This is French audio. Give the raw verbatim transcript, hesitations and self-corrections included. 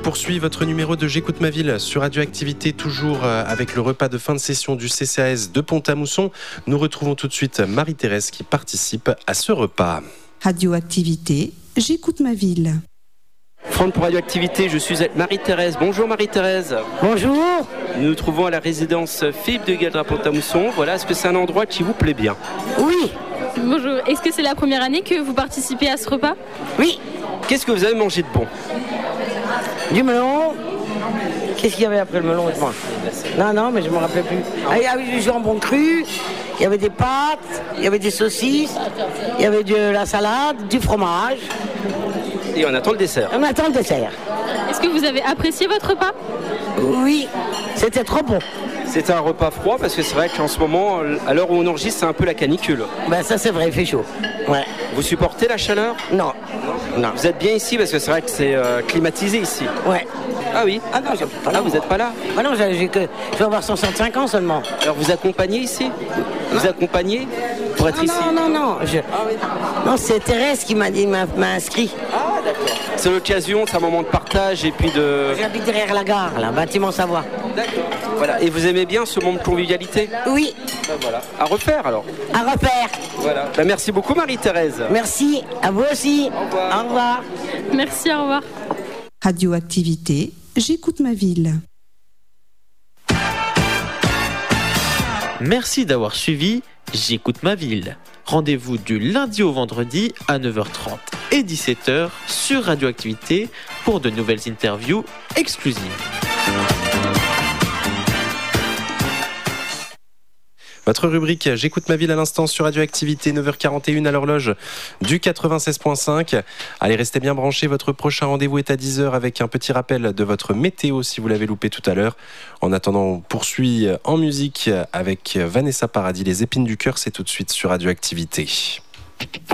poursuit votre numéro de J'écoute ma ville sur Radioactivité, toujours avec le repas de fin de session du C C A S de Pont-à-Mousson. Nous retrouvons tout de suite Marie-Thérèse qui participe à ce repas. Radioactivité, J'écoute ma ville. Franck pour Radioactivité, je suis avec Marie-Thérèse. Bonjour Marie-Thérèse. Bonjour. Nous nous trouvons à la résidence Philippe de Gueldre à Pont-à-Mousson. Voilà, est-ce que c'est un endroit qui vous plaît bien? Oui. Bonjour, est-ce que c'est la première année que vous participez à ce repas? Oui. Qu'est-ce que vous avez mangé de bon? Du melon. Qu'est-ce qu'il y avait après le melon? Non, non, mais je ne me rappelle plus. Ah, il y avait du jambon cru, il y avait des pâtes, il y avait des saucisses, il y avait de la salade, du fromage. Et on attend le dessert. On attend le dessert. Est-ce que vous avez apprécié votre repas? Oui, c'était trop bon. C'était un repas froid parce que c'est vrai qu'en ce moment, à l'heure où on enregistre, c'est un peu la canicule. Ben ça c'est vrai, il fait chaud. Ouais. Vous supportez la chaleur? Non. Non. Vous êtes bien ici parce que c'est vrai que c'est euh, climatisé ici. Ouais. Ah oui. Ah non, j'ai pas Ah, vous n'êtes pas là? Ah non, j'ai, j'ai que, je vais avoir soixante-cinq ans seulement. Alors vous accompagnez ici? Vous accompagnez pour être non, ici? Non, non, non. Je... Ah, oui. Non, c'est Thérèse qui m'a dit, m'a, m'a inscrit. Ah d'accord. C'est l'occasion, c'est un moment de partage et puis de... J'habite derrière la gare, là, bâtiment Savoie. D'accord. Voilà. Et vous aimez bien ce moment de convivialité? Oui. Ben voilà. À refaire alors. À refaire. Voilà. Ben, merci beaucoup Marie-Thérèse. Merci, à vous aussi. Au revoir. Au revoir. Merci, au revoir. Radioactivité, J'écoute ma ville. Merci d'avoir suivi J'écoute ma ville. Rendez-vous du lundi au vendredi à neuf heures trente et dix-sept heures sur Radioactivité pour de nouvelles interviews exclusives. Votre rubrique J'écoute ma ville à l'instant sur Radioactivité, neuf heures quarante et une à l'horloge du quatre-vingt-seize point cinq. Allez, restez bien branchés, votre prochain rendez-vous est à dix heures avec un petit rappel de votre météo si vous l'avez loupé tout à l'heure. En attendant, on poursuit en musique avec Vanessa Paradis, Les épines du cœur, c'est tout de suite sur Radioactivité.